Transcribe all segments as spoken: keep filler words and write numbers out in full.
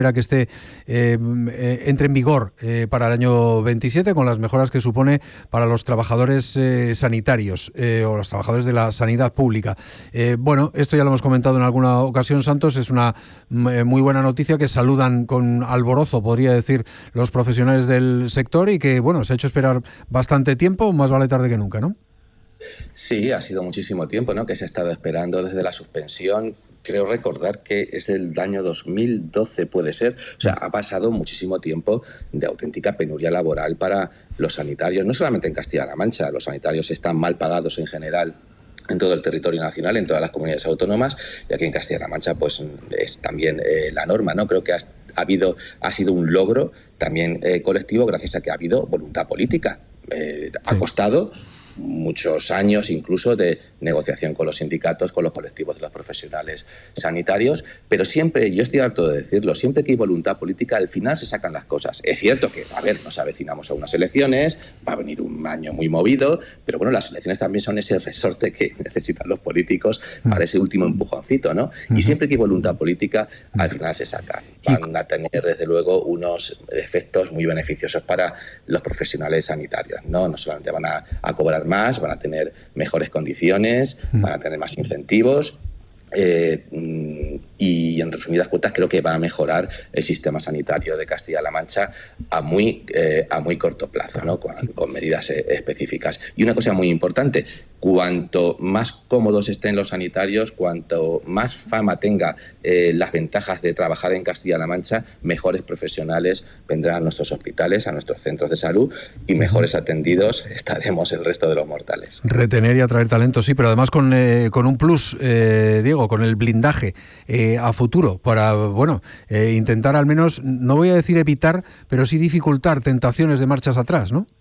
que esté eh, eh, entre en vigor eh, para el año veintisiete, con las mejoras que supone para los trabajadores eh, sanitarios eh, o los trabajadores de la sanidad pública. Eh, bueno, esto ya lo hemos comentado en alguna ocasión, Santos, es una eh, muy buena noticia que saludan con alborozo, podría decir, los profesionales del sector y que, bueno, se ha hecho esperar bastante tiempo, más vale tarde que nunca, ¿no? Sí, ha sido muchísimo tiempo, ¿no?, que se ha estado esperando desde la suspensión. Creo recordar que es del año dos mil doce, puede ser. O sea, ha pasado muchísimo tiempo de auténtica penuria laboral para los sanitarios, no solamente en Castilla-La Mancha. Los sanitarios están mal pagados en general en todo el territorio nacional, en todas las comunidades autónomas, y aquí en Castilla-La Mancha pues es también eh, la norma, ¿no? Creo que ha, ha habido ha sido un logro también eh, colectivo gracias a que ha habido voluntad política. Eh, sí. Ha costado muchos años incluso de negociación con los sindicatos, con los colectivos de los profesionales sanitarios, pero siempre, yo estoy harto de decirlo, siempre que hay voluntad política al final se sacan las cosas. Es cierto que, a ver, nos avecinamos a unas elecciones, va a venir un año muy movido, pero bueno, las elecciones también son ese resorte que necesitan los políticos para ese último empujoncito, ¿no? Y siempre que hay voluntad política al final se saca. Van a tener desde luego unos efectos muy beneficiosos para los profesionales sanitarios, ¿no? No solamente van a, a cobrar más, van a tener mejores condiciones, van a tener más incentivos eh, y en resumidas cuentas creo que va a mejorar el sistema sanitario de Castilla-La Mancha a muy, eh, a muy corto plazo, ¿no?, con, con medidas eh, específicas. Y una cosa muy importante, cuanto más cómodos estén los sanitarios, cuanto más fama tenga eh, las ventajas de trabajar en Castilla-La Mancha, mejores profesionales vendrán a nuestros hospitales, a nuestros centros de salud y mejores atendidos estaremos el resto de los mortales. Retener y atraer talento, sí, pero además con, eh, con un plus, eh, Diego, con el blindaje eh, a futuro para, bueno, eh, intentar al menos, no voy a decir evitar, pero sí dificultar tentaciones de marchas atrás, ¿no?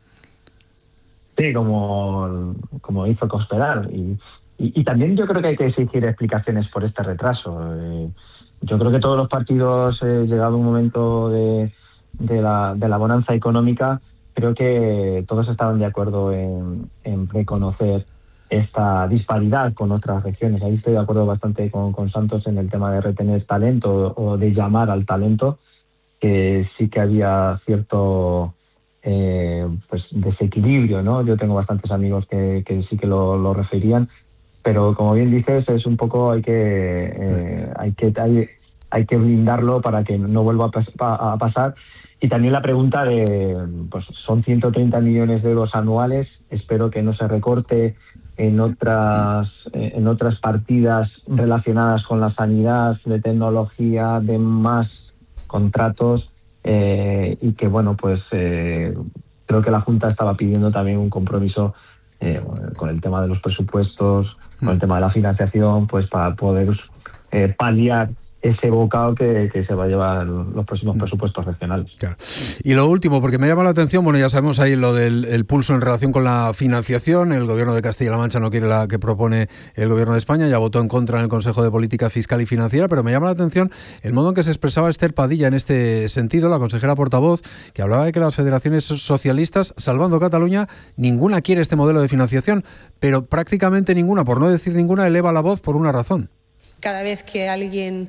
Sí, como, como hizo Cospedal. Y, y, y también yo creo que hay que exigir explicaciones por este retraso. Eh, yo creo que todos los partidos, eh, llegado un momento de, de, la, de la bonanza económica, creo que todos estaban de acuerdo en, en reconocer esta disparidad con otras regiones. Ahí estoy de acuerdo bastante con, con Santos en el tema de retener talento o de llamar al talento, que sí que había cierto... Eh, pues desequilibrio, ¿no? Yo tengo bastantes amigos que, que sí que lo, lo referían, pero como bien dices, es un poco hay que eh, hay que hay, hay que blindarlo para que no vuelva a, pas- a pasar. Y también la pregunta de, pues son ciento treinta millones de euros anuales, espero que no se recorte en otras en otras partidas relacionadas con la sanidad, de tecnología, de más contratos. Eh, y que bueno, pues eh, creo que la Junta estaba pidiendo también un compromiso eh, con el tema de los presupuestos, mm. con el tema de la financiación, pues para poder eh, paliar ese bocado que, que se va a llevar los próximos presupuestos regionales. Claro. Y lo último, porque me llama la atención, bueno, ya sabemos ahí lo del el pulso en relación con la financiación. El Gobierno de Castilla-La Mancha no quiere la que propone el Gobierno de España, ya votó en contra en el Consejo de Política Fiscal y Financiera, pero me llama la atención el modo en que se expresaba Esther Padilla en este sentido, la consejera portavoz, que hablaba de que las federaciones socialistas, salvando Cataluña, ninguna quiere este modelo de financiación, pero prácticamente ninguna, por no decir ninguna, eleva la voz por una razón. Cada vez que alguien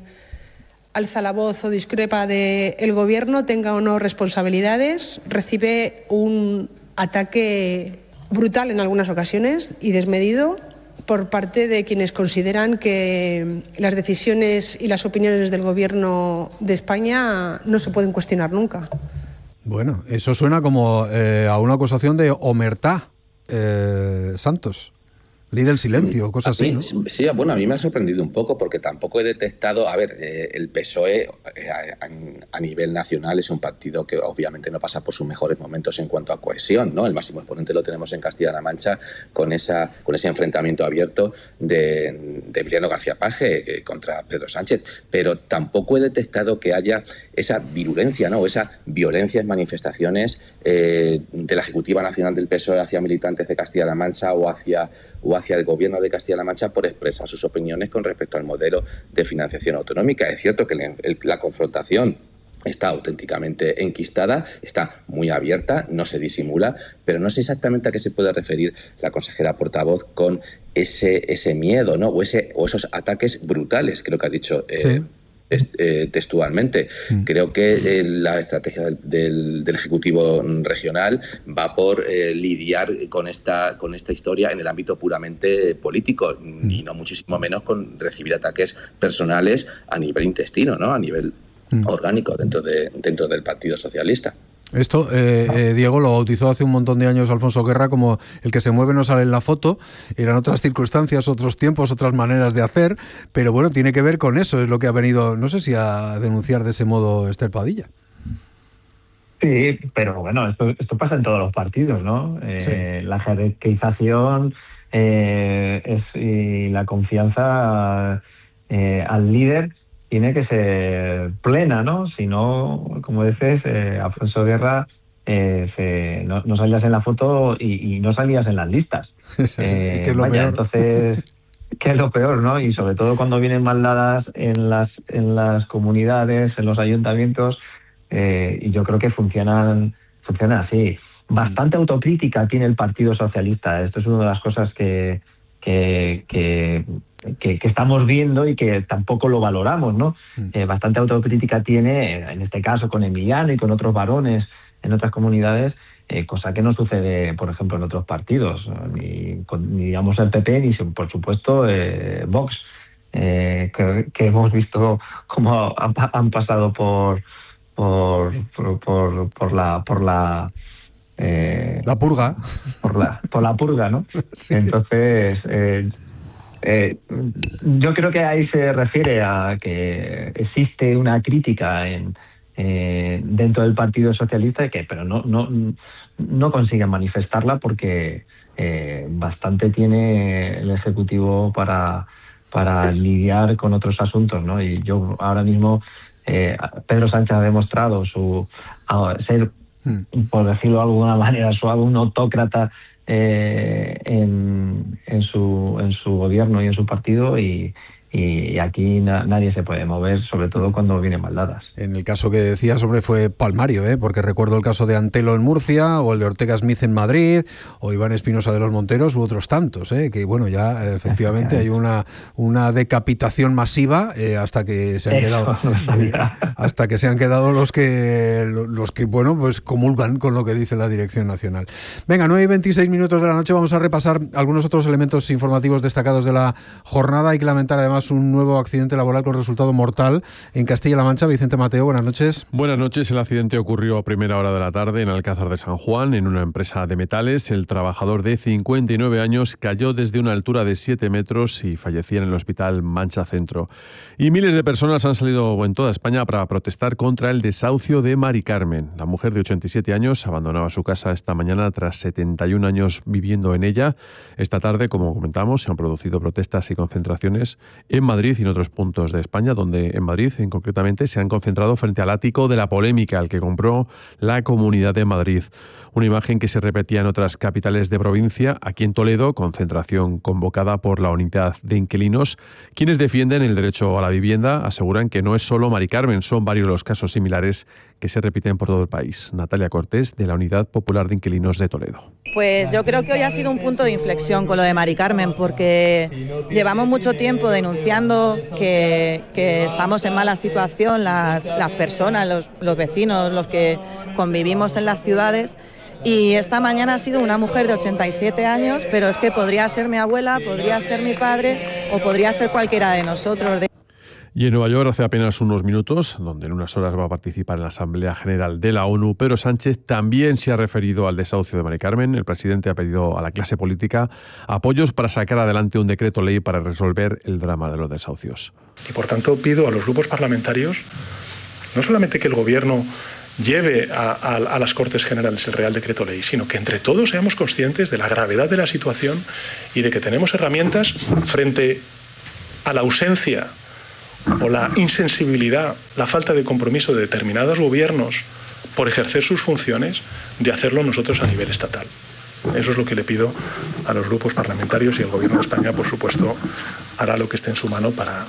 alza la voz o discrepa del gobierno, tenga o no responsabilidades, recibe un ataque brutal en algunas ocasiones y desmedido por parte de quienes consideran que las decisiones y las opiniones del gobierno de España no se pueden cuestionar nunca. Bueno, eso suena como eh, a una acusación de omertá, eh, Santos. Ley del silencio, cosas mí, así, ¿no? Sí, bueno, a mí me ha sorprendido un poco porque tampoco he detectado... A ver, eh, el P S O E eh, a, a nivel nacional es un partido que obviamente no pasa por sus mejores momentos en cuanto a cohesión, ¿no? El máximo exponente lo tenemos en Castilla-La Mancha con esa con ese enfrentamiento abierto de, de Emiliano García Paje eh, contra Pedro Sánchez, pero tampoco he detectado que haya esa virulencia, ¿no? O esa violencia en manifestaciones eh, de la Ejecutiva Nacional del P S O E hacia militantes de Castilla-La Mancha o hacia... o hacia el Gobierno de Castilla-La Mancha por expresar sus opiniones con respecto al modelo de financiación autonómica. Es cierto que la, el, la confrontación está auténticamente enquistada, está muy abierta, no se disimula, pero no sé exactamente a qué se puede referir la consejera portavoz con ese, ese miedo, ¿no? O, ese, o esos ataques brutales, creo que ha dicho eh, sí. eh, textualmente. Mm. Creo que eh, la estrategia del, del, del Ejecutivo regional va por eh, lidiar con esta, con esta historia en el ámbito puramente político mm. y no muchísimo menos con recibir ataques personales a nivel intestino, ¿no? A nivel mm. orgánico dentro, de, dentro del Partido Socialista. Esto, eh, eh, Diego, lo bautizó hace un montón de años Alfonso Guerra como el que se mueve no sale en la foto. Eran otras circunstancias, otros tiempos, otras maneras de hacer, pero bueno, tiene que ver con eso, es lo que ha venido, no sé si a denunciar de ese modo Esther Padilla. Sí, pero bueno, esto, esto pasa en todos los partidos, ¿no? Eh, sí. La jerarquización eh, es, y la confianza eh, al líder tiene que ser plena, ¿no? Si no, como dices, eh, Alfonso Guerra, eh, se, no, no salías en la foto y, y no salías en las listas. Eh, ¿Qué es lo vaya, peor? Entonces, ¿qué es lo peor, no? Y sobre todo cuando vienen mal dadas en las, en las comunidades, en los ayuntamientos, eh, y yo creo que funcionan, funcionan así. Bastante autocrítica tiene el Partido Socialista. Esto es una de las cosas que... que, que Que, que estamos viendo y que tampoco lo valoramos, ¿no? Mm. Eh, bastante autocrítica tiene, en este caso con Emiliano y con otros varones en otras comunidades, eh, cosa que no sucede, por ejemplo, en otros partidos, ni, con, ni digamos el P P, ni por supuesto eh, Vox, eh, que, que hemos visto cómo han, han pasado por por, por, por, por la... Por la eh, la purga. Por la, por la purga, ¿no? Sí. Entonces... Eh, Eh, yo creo que ahí se refiere a que existe una crítica en, eh, dentro del Partido Socialista, que pero no no no consiguen manifestarla porque eh, bastante tiene el Ejecutivo para para lidiar con otros asuntos, ¿no? Y yo ahora mismo eh, Pedro Sánchez ha demostrado su a, ser, por decirlo de alguna manera suave, un autócrata Eh, en, en su en su gobierno y en su partido, y, y aquí na, nadie se puede mover, sobre todo cuando vienen mal dadas. En el caso que decías, hombre, fue palmario, ¿eh? Porque recuerdo el caso de Antelo en Murcia, o el de Ortega Smith en Madrid, o Iván Espinosa de los Monteros, u otros tantos, ¿eh? Que bueno, ya efectivamente hay una una decapitación masiva eh, hasta que se han Eso, quedado eh, hasta que se han quedado los que los que bueno pues comulgan con lo que dice la Dirección Nacional. Venga, nueve y veintiséis minutos de la noche, vamos a repasar algunos otros elementos informativos destacados de la jornada. Hay que lamentar además un nuevo accidente laboral con resultado mortal en Castilla-La Mancha. Vicente Mateo, buenas noches. Buenas noches. El accidente ocurrió a primera hora de la tarde en Alcázar de San Juan, en una empresa de metales. El trabajador de cincuenta y nueve años cayó desde una altura de siete metros y fallecía en el hospital Mancha Centro. Y miles de personas han salido en toda España para protestar contra el desahucio de Mari Carmen. La mujer de ochenta y siete años abandonaba su casa esta mañana tras setenta y un años viviendo en ella. Esta tarde, como comentamos, se han producido protestas y concentraciones en Madrid y en otros puntos de España, donde en Madrid, en concretamente, se han concentrado frente al ático de la polémica al que compró la Comunidad de Madrid. Una imagen que se repetía en otras capitales de provincia. Aquí en Toledo, concentración convocada por la Unidad de Inquilinos. Quienes defienden el derecho a la vivienda aseguran que no es solo Mari Carmen, son varios los casos similares que se repiten por todo el país. Natalia Cortés, de la Unidad Popular de Inquilinos de Toledo. Pues yo creo que hoy ha sido un punto de inflexión con lo de Mari Carmen, porque llevamos mucho tiempo denunciando que, que estamos en mala situación las, las personas, los, los vecinos, los que convivimos en las ciudades. Y esta mañana ha sido una mujer de ochenta y siete años, pero es que podría ser mi abuela, podría ser mi padre o podría ser cualquiera de nosotros. Y en Nueva York, hace apenas unos minutos, donde en unas horas va a participar en la Asamblea General de la ONU, Pedro Sánchez también se ha referido al desahucio de Mari Carmen. El presidente ha pedido a la clase política apoyos para sacar adelante un decreto ley para resolver el drama de los desahucios. Y por tanto pido a los grupos parlamentarios no solamente que el Gobierno lleve a, a, a las Cortes Generales el Real Decreto Ley, sino que entre todos seamos conscientes de la gravedad de la situación y de que tenemos herramientas frente a la ausencia o la insensibilidad, la falta de compromiso de determinados gobiernos por ejercer sus funciones, de hacerlo nosotros a nivel estatal. Eso es lo que le pido a los grupos parlamentarios, y el Gobierno de España, por supuesto, hará lo que esté en su mano para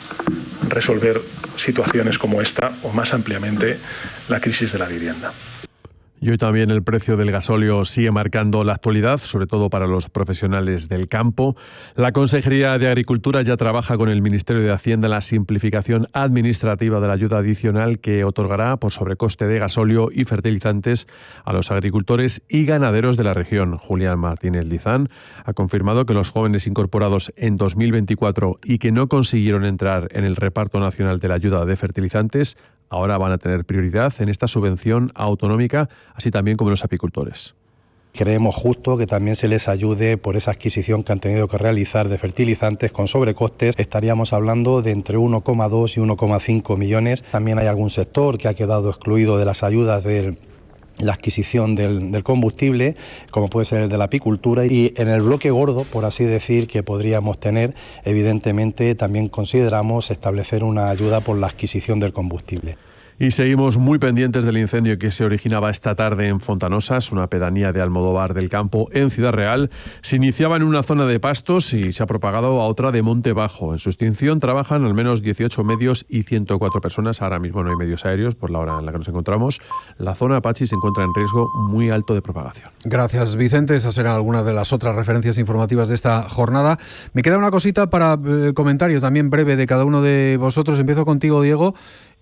resolver situaciones como esta o, más ampliamente, la crisis de la vivienda. Y hoy también el precio del gasóleo sigue marcando la actualidad, sobre todo para los profesionales del campo. La Consejería de Agricultura ya trabaja con el Ministerio de Hacienda en la simplificación administrativa de la ayuda adicional que otorgará por sobrecoste de gasóleo y fertilizantes a los agricultores y ganaderos de la región. Julián Martínez Lizán ha confirmado que los jóvenes incorporados en dos mil veinticuatro y que no consiguieron entrar en el reparto nacional de la ayuda de fertilizantes ahora van a tener prioridad en esta subvención autonómica, así también como los apicultores. Creemos justo que también se les ayude por esa adquisición que han tenido que realizar de fertilizantes con sobrecostes. Estaríamos hablando de entre uno coma dos y uno coma cinco millones. También hay algún sector que ha quedado excluido de las ayudas del la adquisición del, del combustible, como puede ser el de la apicultura, y en el bloque gordo, por así decir, que podríamos tener, evidentemente también consideramos establecer una ayuda por la adquisición del combustible. Y seguimos muy pendientes del incendio que se originaba esta tarde en Fontanosas, una pedanía de Almodóvar del Campo, en Ciudad Real. Se iniciaba en una zona de pastos y se ha propagado a otra de Monte Bajo. En su extinción trabajan al menos dieciocho medios y ciento cuatro personas. Ahora mismo no hay medios aéreos por la hora en la que nos encontramos. La zona Apache se encuentra en riesgo muy alto de propagación. Gracias, Vicente. Esas eran algunas de las otras referencias informativas de esta jornada. Me queda una cosita para eh, comentario también breve de cada uno de vosotros. Empiezo contigo, Diego.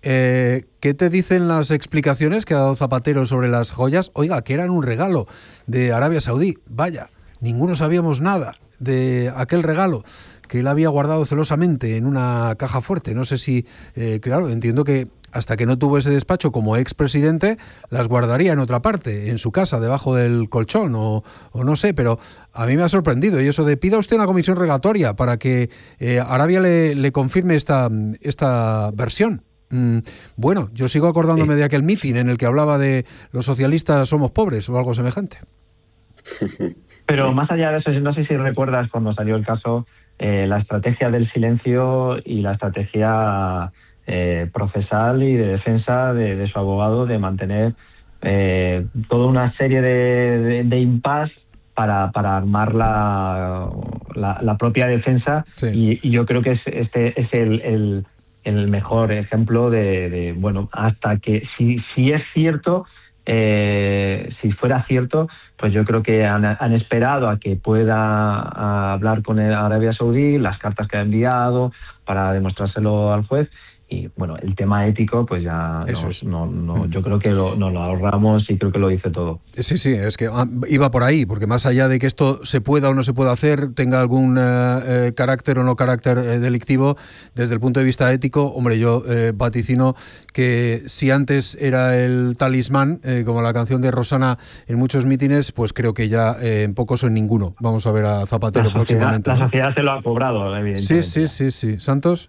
Eh, ¿Qué te dicen las explicaciones que ha dado Zapatero sobre las joyas? Oiga, que eran un regalo de Arabia Saudí. Vaya, ninguno sabíamos nada de aquel regalo que él había guardado celosamente en una caja fuerte. No sé si, eh, claro, entiendo que hasta que no tuvo ese despacho como expresidente, las guardaría en otra parte, en su casa, debajo del colchón, o, o no sé, pero a mí me ha sorprendido. Y eso de pida usted una comisión rogatoria para que eh, Arabia le, le confirme esta, esta versión. Mm, bueno, yo sigo acordándome sí. de aquel mitin en el que hablaba de los socialistas somos pobres o algo semejante. Pero más allá de eso, no sé si recuerdas cuando salió el caso, eh, la estrategia del silencio y la estrategia eh, procesal y de defensa de, de su abogado de mantener eh, toda una serie de, de, de impas para, para armar la, la, la propia defensa. Sí. Y, y yo creo que es, este es el... el el mejor ejemplo de, de bueno, hasta que si si es cierto, eh, si fuera cierto, pues yo creo que han, han esperado a que pueda a hablar con Arabia Saudí, las cartas que ha enviado para demostrárselo al juez. Y bueno, el tema ético, pues ya nos, no, no, yo creo que lo, nos lo ahorramos y creo que lo dice todo. Sí, sí, es que iba por ahí, porque más allá de que esto se pueda o no se pueda hacer, tenga algún eh, carácter o no carácter eh, delictivo, desde el punto de vista ético, hombre, yo eh, vaticino que si antes era el talismán, eh, como la canción de Rosana en muchos mítines, pues creo que ya eh, en pocos o en ninguno. Vamos a ver a Zapatero la sociedad, próximamente. La sociedad se lo ha cobrado, evidentemente. Sí, sí, sí, sí. ¿Santos?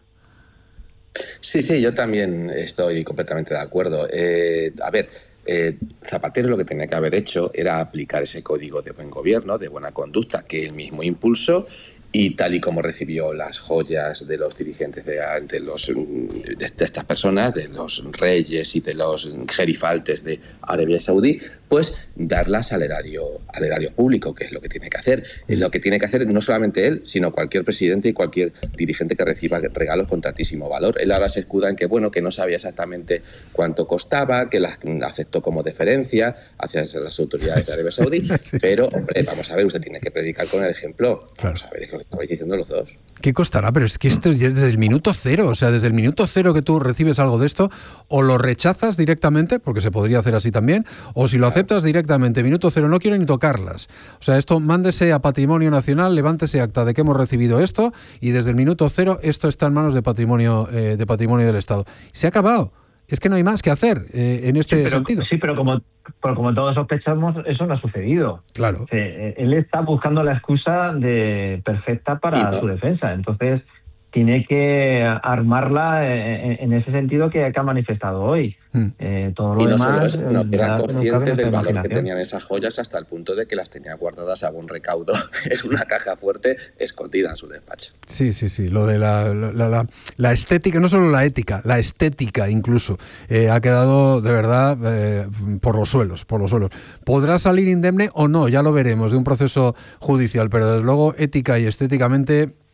Sí, sí, yo también estoy completamente de acuerdo. Eh, a ver, eh, Zapatero lo que tenía que haber hecho era aplicar ese código de buen gobierno, de buena conducta, que él mismo impulsó, y tal y como recibió las joyas de los dirigentes de, de, los, de, de estas personas, de los reyes y de los gerifaltes de Arabia Saudí, pues darlas al erario, al erario público, que es lo que tiene que hacer. Es lo que tiene que hacer no solamente él, sino cualquier presidente y cualquier dirigente que reciba regalos con tantísimo valor. Él ahora se escuda en que, bueno, que no sabía exactamente cuánto costaba, que las aceptó como deferencia hacia las autoridades de Arabia Saudí, sí. Pero, hombre, vamos a ver, usted tiene que predicar con el ejemplo. Vamos a ver, es lo que estabais diciendo los dos. ¿Qué costará? Pero es que esto es desde el minuto cero, o sea, desde el minuto cero que tú recibes algo de esto, o lo rechazas directamente, porque se podría hacer así también, o si lo aceptas directamente, minuto cero, no quiero ni tocarlas. O sea, esto mándese a Patrimonio Nacional, levántese acta de que hemos recibido esto, y desde el minuto cero esto está en manos de Patrimonio, eh, de Patrimonio del Estado. Se ha acabado. Es que no hay más que hacer eh, en este sí, pero, sentido. Sí, pero como, pero como todos sospechamos, eso no ha sucedido. Claro. Eh, él está buscando la excusa de perfecta para no. su defensa. Entonces, tiene que armarla en, en ese sentido que, que ha manifestado hoy. Mm. Eh, todo lo y no demás, solo eso, no, era consciente no del valor que tenían esas joyas hasta el punto de que las tenía guardadas a buen recaudo en una caja fuerte escondida en su despacho. Sí, sí, sí. Lo de la, la, la, la estética, no solo la ética, la estética incluso, eh, ha quedado de verdad eh, por los suelos, por los suelos. ¿Podrá salir indemne o no? Ya lo veremos de un proceso judicial, pero desde luego ética y estéticamente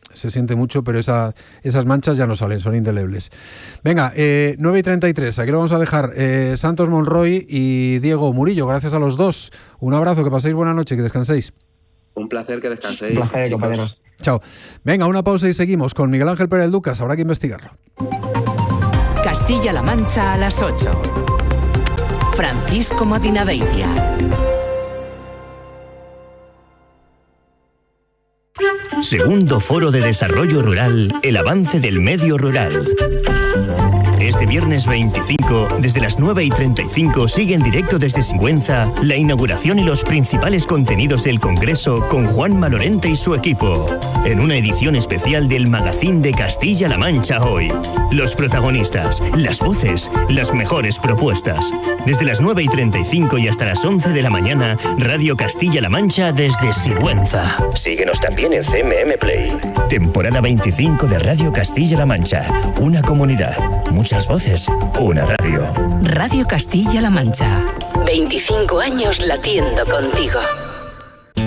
se siente mucho, pero esa, esas manchas ya no salen, son indelebles. Venga, eh, nueve y treinta y tres, aquí lo vamos a dejar. Eh, Santos Monroy y Diego Murillo, gracias a los dos. Un abrazo, que paséis buena noche, que descanséis. Un placer, que descanséis. Un placer, compañeros. Chao. Venga, una pausa y seguimos con Miguel Ángel Pérez Lucas, habrá que investigarlo. Castilla-La Mancha a las ocho. Francisco Madinabeitia. Segundo Foro de Desarrollo Rural, el avance del medio rural. Este viernes veinticinco, desde las nueve y treinta y cinco, sigue en directo desde Sigüenza la inauguración y los principales contenidos del Congreso con Juanma Lorente y su equipo, en una edición especial del Magazín de Castilla-La Mancha Hoy. Los protagonistas, las voces, las mejores propuestas. Desde las nueve y treinta y cinco y hasta las once de la mañana, Radio Castilla-La Mancha desde Sigüenza. Síguenos también en C M M Play. Temporada veinticinco de Radio Castilla-La Mancha. Una comunidad, muchas voces, una radio. Radio Castilla-La Mancha. veinticinco años latiendo contigo.